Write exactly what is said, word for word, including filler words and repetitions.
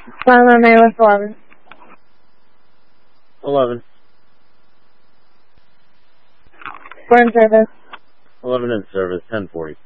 Lima May with eleven. eleven. We're in service. eleven in service, ten forty.